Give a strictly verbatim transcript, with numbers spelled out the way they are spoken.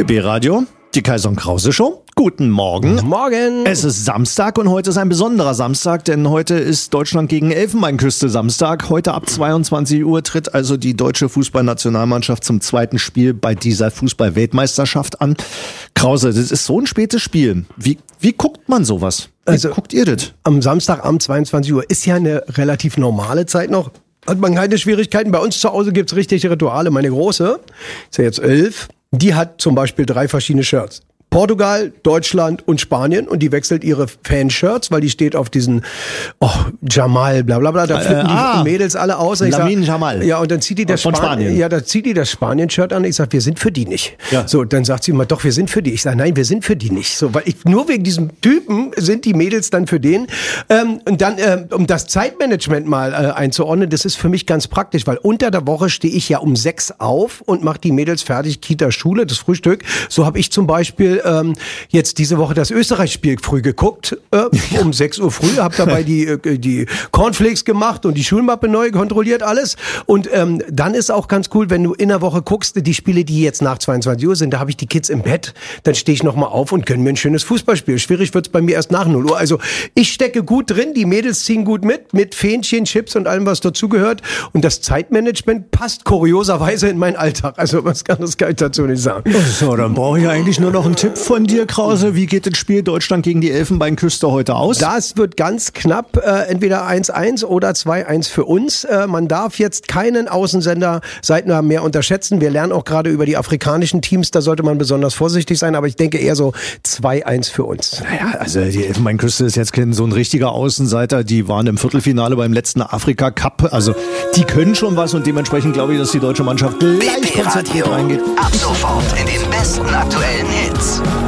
B B Radio, die Kaiser und Krause Show. Guten Morgen. Morgen. Es ist Samstag und heute ist ein besonderer Samstag, denn heute ist Deutschland gegen Elfenbeinküste Samstag. Heute ab zweiundzwanzig Uhr tritt also die deutsche Fußballnationalmannschaft zum zweiten Spiel bei dieser Fußball-Weltmeisterschaft an. Krause, das ist so ein spätes Spiel. Wie, wie guckt man sowas? Wie also, guckt ihr das? Am Samstagabend zweiundzwanzig Uhr ist ja eine relativ normale Zeit noch. Hat man keine Schwierigkeiten. Bei uns zu Hause gibt's richtige Rituale. Meine Große, ist ja jetzt elf, die hat zum Beispiel drei verschiedene Shirts. Portugal, Deutschland und Spanien, und die wechselt ihre Fanshirts, weil die steht auf diesen oh, Jamal, bla bla bla, da flippen äh, die ah, Mädels alle aus. Lamin Jamal. Ja, und dann zieht die das von Span- Spanien. Ja, da zieht die das Spanien-Shirt an. Ich sag, wir sind für die nicht. Ja. So, dann sagt sie immer, doch, wir sind für die. Ich sag, nein, wir sind für die nicht. So, weil ich, nur wegen diesem Typen sind die Mädels dann für den. Ähm, und dann, ähm, um das Zeitmanagement mal äh, einzuordnen, das ist für mich ganz praktisch, weil unter der Woche stehe ich ja um sechs auf und mache die Mädels fertig, Kita, Schule, das Frühstück. So habe ich zum Beispiel ähm, jetzt diese Woche das Österreich-Spiel früh geguckt, äh, um sechs Uhr früh, habe dabei die, äh, die Cornflakes gemacht und die Schulmappe neu kontrolliert, alles. Und ähm, dann ist auch ganz cool, wenn du in der Woche guckst, die Spiele, die jetzt nach zweiundzwanzig Uhr sind, da habe ich die Kids im Bett, dann stehe ich nochmal auf und gönne mir ein schönes Fußballspiel. Schwierig wird's bei mir erst nach null Uhr. Also ich stecke gut drin, die Mädels ziehen gut mit, mit Fähnchen, Chips und allem, was dazugehört. Und das Zeitmanagement passt kurioserweise in meinen Alltag. Also was kann das kann ich dazu nicht sagen. So, dann brauche ich eigentlich nur noch einen Tipp von dir, Krause. Wie geht das Spiel Deutschland gegen die Elfenbeinküste heute aus? Das wird ganz knapp, äh, entweder eins eins oder zwei eins für uns. Äh, man darf jetzt keinen Außensender seit mehr unterschätzen. Wir lernen auch gerade über die afrikanischen Teams, da sollte man besonders vorsichtig sein, aber ich denke eher so zwei eins für uns. Naja, also die Elfenbeinküste ist jetzt kein so ein richtiger Außenseiter. Die waren im Viertelfinale beim letzten Afrika-Cup. Also die können schon was und dementsprechend glaube ich, dass die deutsche Mannschaft gleich konzentriert reingeht. Ab sofort in den besten aktuellen Hits.